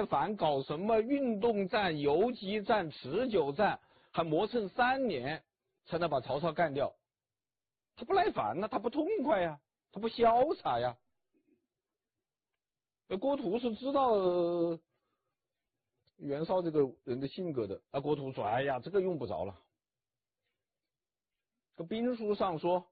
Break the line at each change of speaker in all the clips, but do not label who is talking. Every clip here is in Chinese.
耐烦，搞什么运动战、游击战、持久战，还磨蹭3年才能把曹操干掉。他不耐烦呢，他不痛快呀，他不潇洒呀。郭图是知道袁绍这个人的性格的，郭图说：“哎呀，这个用不着了。这兵书上说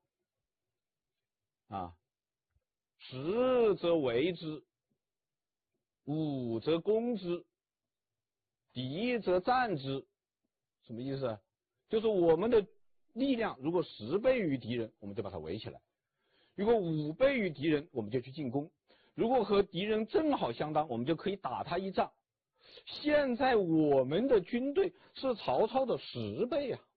时则为之，武则攻之，敌则战之。”什么意思？就是我们的力量如果10倍于敌人，我们就把他围起来；如果5倍于敌人，我们就去进攻；如果和敌人正好相当，我们就可以打他一仗。现在我们的军队是曹操的10倍啊，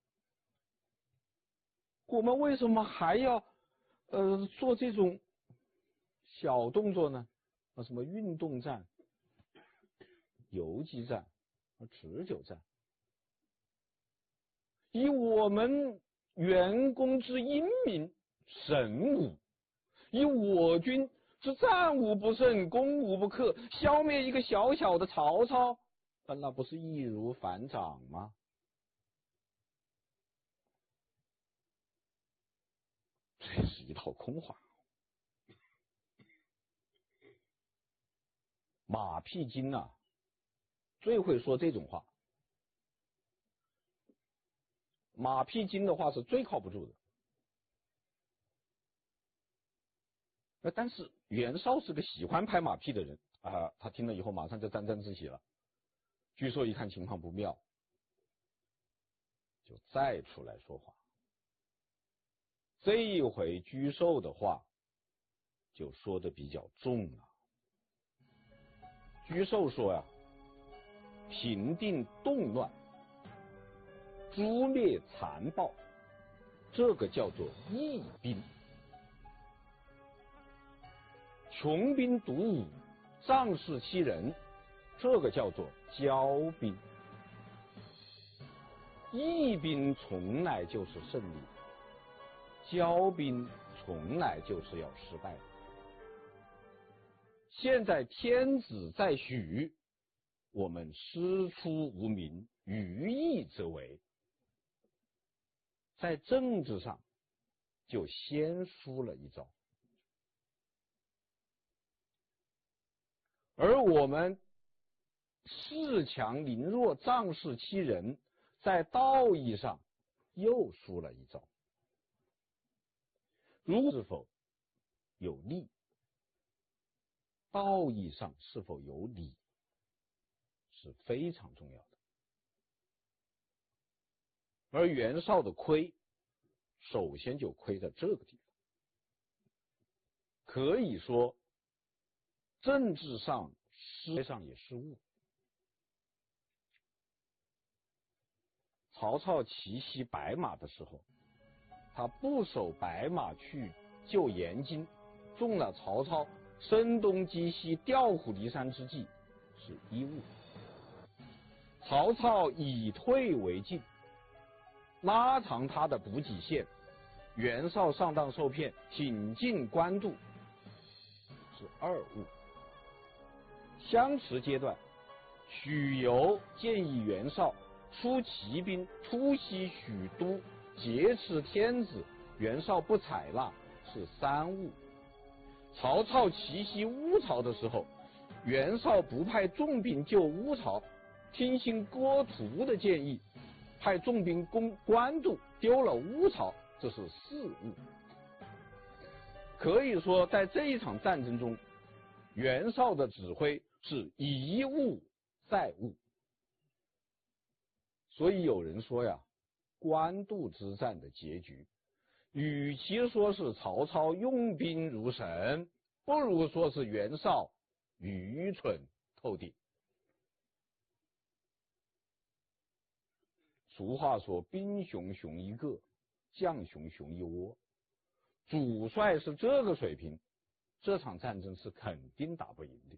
我们为什么还要做这种小动作呢？什么运动战、游击战、持久战，以我们元公之英明神武，以我军之战无不胜、攻无不克，消灭一个小小的曹操，那不是易如反掌吗？这是一套空话。马屁精最会说这种话。马屁精的话是最靠不住的。但是袁绍是个喜欢拍马屁的人他听了以后马上就沾沾自喜了。据说一看情况不妙，就再出来说话。这一回沮授的话就说的比较重了。沮授说平定动乱，诛灭残暴，这个叫做义兵；穷兵黩武，仗势欺人，这个叫做骄兵。义兵从来就是胜利，骄兵从来就是要失败的。现在天子在许，我们师出无名，于义则为。在政治上就先输了一招，而我们恃强凌弱，仗势欺人，在道义上又输了一招。如是否有利，道义上是否有理，是非常重要的。而袁绍的亏，首先就亏在这个地方。可以说政治上实上也失误。曹操奇袭白马的时候，他不守白马去救延津，中了曹操声东击西、调虎离山之计，是一误。曹操以退为进，拉长他的补给线，袁绍上当受骗，挺进官渡，是二误。相持阶段，许由建议袁绍出骑兵突袭许都，劫持天子，袁绍不采纳，是三误。曹操奇袭乌巢的时候，袁绍不派重兵救乌巢，听信郭图的建议，派重兵攻官渡，丢了乌巢，这是四误。可以说在这一场战争中，袁绍的指挥是一误再误。所以有人说呀，官渡之战的结局，与其说是曹操用兵如神，不如说是袁绍愚蠢透顶。俗话说，兵熊熊一个，将熊熊一窝。主帅是这个水平，这场战争是肯定打不赢的。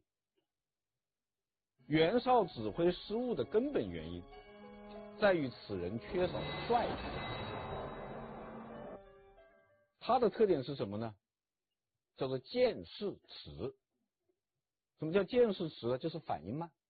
袁绍指挥失误的根本原因在于此人缺少帅气。他的特点是什么呢？叫做见势迟。什么叫见势迟呢？就是反应慢。